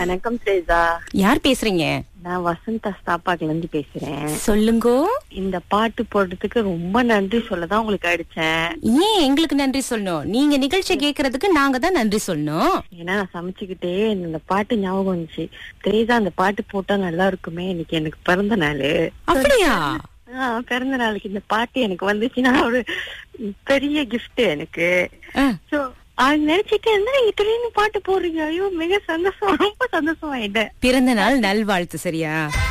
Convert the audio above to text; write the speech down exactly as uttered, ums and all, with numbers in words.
வணக்கம் தேஜா. யார் பேசுறீங்க? நான் வசந்தா ஸ்தாபாக்ல இருந்து பேசுறேன். சொல்லுங்கோ. இந்த பாட்டு போடுறதுக்கு ரொம்ப நன்றி சொல்லதான் உங்களுக்கு அடிச்சேன். ஏன் எங்களுக்கு நன்றி சொல்லணும்? நீங்க நிகழ்ச்சி கேக்குறதுக்கு நாங்க தான் நன்றி சொல்லணும். ஏன்னா நான் சமைச்சுக்கிட்டே இந்த பாட்டு ஞாபகம் வந்துச்சு. தேஜா அந்த பாட்டு போட்டா நல்லா இருக்குமே, இன்னைக்கு எனக்கு பிறந்த நாள். அப்படியா? ஆஹ் பிறந்த நாளுக்கு இந்த பாட்டு எனக்கு வந்துச்சுன்னா ஒரு பெரிய கிஃப்ட் எனக்கு. சோ அது நினைச்சிட்டு இருந்தா நீங்க திடீர்னு பாட்டு போடுறீங்க. ஐயோ மிக சந்தோஷம், ரொம்ப சந்தோஷம் ஆயிட்டேன். பிறந்த நாள் நல்வாழ்த்து. சரியா?